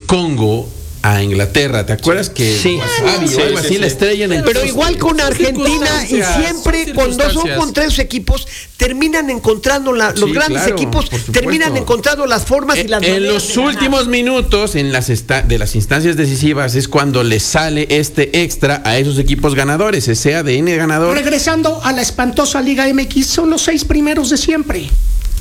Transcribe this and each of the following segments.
Congo a Inglaterra, ¿te acuerdas que algo así la estrella en el pero igual con Argentina y siempre cuando son contra esos equipos terminan encontrando los grandes equipos terminan encontrando las formas y las maneras. En los últimos minutos de las instancias decisivas es cuando les sale este extra a esos equipos ganadores, ese ADN ganador. Regresando a la espantosa Liga MX, son los 6 primeros de siempre.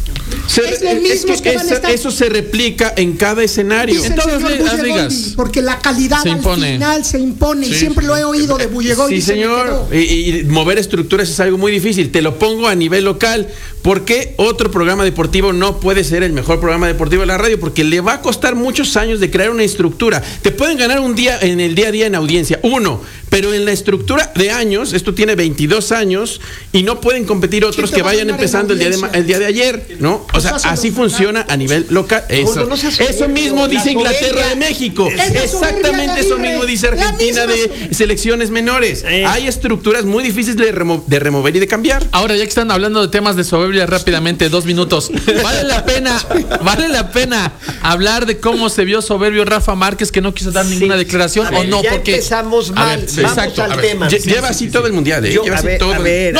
Eso se replica en cada escenario. En todas las ligas. Porque la calidad al final se impone. Sí, siempre lo he oído de Bullegoy. Sí, señor. Y mover estructuras es algo muy difícil. Te lo pongo a nivel local. ¿Por qué otro programa deportivo no puede ser el mejor programa deportivo de la radio? Porque le va a costar muchos años de crear una estructura. Te pueden ganar un día en el día a día en audiencia, pero en la estructura de años, esto tiene 22 años y no pueden competir otros que vayan empezando el día de ayer, ¿no? O sea, así funciona a nivel local. Eso mismo dice Inglaterra de México. Exactamente eso mismo dice Argentina de selecciones menores. Hay estructuras muy difíciles de remover y de cambiar. Ahora, ya que están hablando de temas de soberbia, rápidamente, 2 minutos. Vale la pena hablar de cómo se vio soberbio Rafa Márquez, que no quiso dar ninguna declaración, o no, porque empezamos mal. Vamos al tema. Lleva así todo el mundial, Él ha sido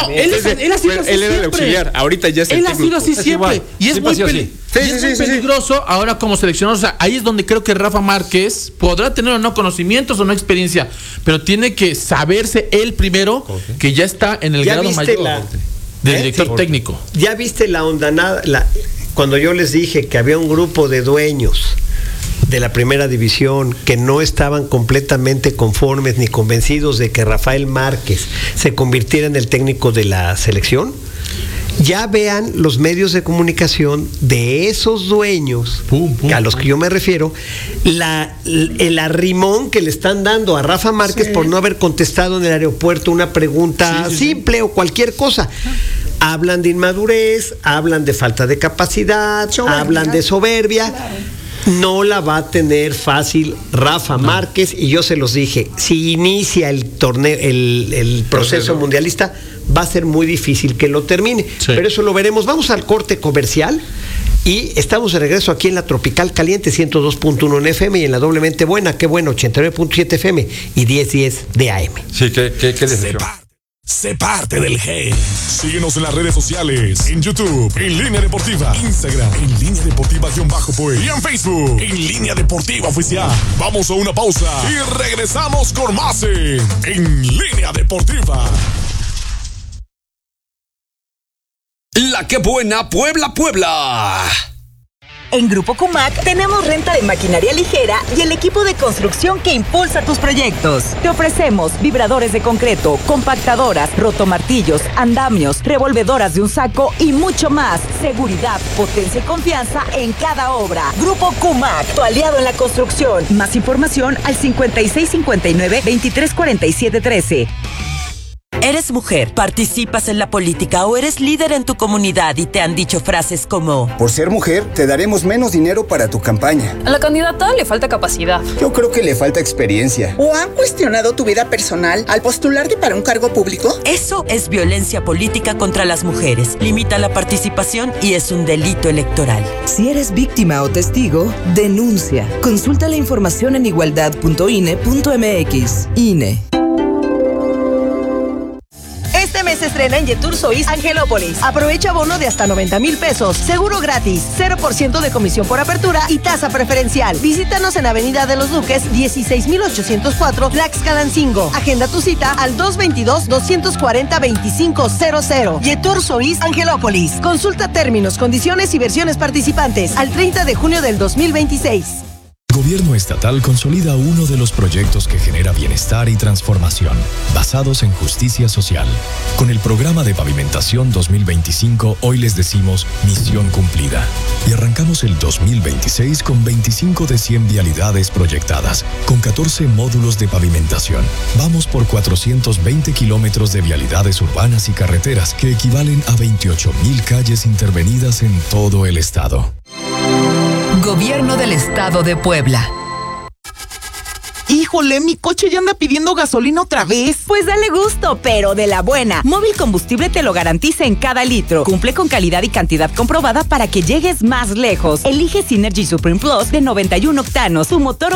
así él era el auxiliar, ahorita ya es el técnico. Él ha sido así siempre. Y es muy peligroso ahora como seleccionador. O sea, ahí es donde creo que Rafa Márquez podrá tener o no conocimientos o no experiencia, pero tiene que saberse él primero que ya está en el grado mayor del director técnico. Ya viste la hondanada, cuando yo les dije que había un grupo de dueños de la primera división que no estaban completamente conformes ni convencidos de que Rafael Márquez se convirtiera en el técnico de la selección. Ya vean los medios de comunicación de esos dueños a los que yo me refiero, el arrimón que le están dando a Rafa Márquez por no haber contestado en el aeropuerto una pregunta simple o cualquier cosa. Hablan de inmadurez, hablan de falta de capacidad, hablan de soberbia. No la va a tener fácil Rafa Márquez, y yo se los dije, si inicia el torneo, el proceso mundialista, va a ser muy difícil que lo termine. Pero eso lo veremos. Vamos al corte comercial y estamos de regreso aquí en la Tropical Caliente 102.1 en FM y en la doblemente buena, qué bueno, 89.7 FM y 1010 de AM. Sí, qué decisión. Sé parte del G. Síguenos en las redes sociales, en YouTube, en Línea Deportiva, Instagram, en Línea Deportiva-Pues y en Facebook, en Línea Deportiva Oficial. Vamos a una pausa y regresamos con más en Línea Deportiva. La que buena Puebla. En Grupo Cumac tenemos renta de maquinaria ligera y el equipo de construcción que impulsa tus proyectos. Te ofrecemos vibradores de concreto, compactadoras, rotomartillos, andamios, revolvedoras de un saco y mucho más. Seguridad, potencia y confianza en cada obra. Grupo Cumac, tu aliado en la construcción. Más información al 5659-234713. ¿Eres mujer, participas en la política o eres líder en tu comunidad y te han dicho frases como: por ser mujer, te daremos menos dinero para tu campaña? A la candidata le falta capacidad. Yo creo que le falta experiencia. ¿O han cuestionado tu vida personal al postularte para un cargo público? Eso es violencia política contra las mujeres. Limita la participación y es un delito electoral. Si eres víctima o testigo, denuncia. Consulta la información en igualdad.ine.mx. INE. Este mes se estrena en Yetur Sois Angelópolis. Aprovecha bono de hasta 90,000 pesos. Seguro gratis, 0% de comisión por apertura y tasa preferencial. Visítanos en Avenida de los Duques, 16,804, Tlaxcalancingo. Agenda tu cita al 222-240-2500. Yetur Sois Angelópolis. Consulta términos, condiciones y versiones participantes al 30 de junio del 2026. Gobierno estatal consolida uno de los proyectos que genera bienestar y transformación, basados en justicia social. Con el programa de pavimentación 2025, hoy les decimos misión cumplida. Y arrancamos el 2026 con 25 de 100 vialidades proyectadas, con 14 módulos de pavimentación. Vamos por 420 kilómetros de vialidades urbanas y carreteras, que equivalen a 28,000 calles intervenidas en todo el estado. Gobierno del Estado de Puebla. Híjole, mi coche ya anda pidiendo gasolina otra vez. Pues dale gusto, pero de la buena. Móvil Combustible te lo garantiza en cada litro. Cumple con calidad y cantidad comprobada para que llegues más lejos. Elige Synergy Supreme Plus de 91 octanos. Tu motor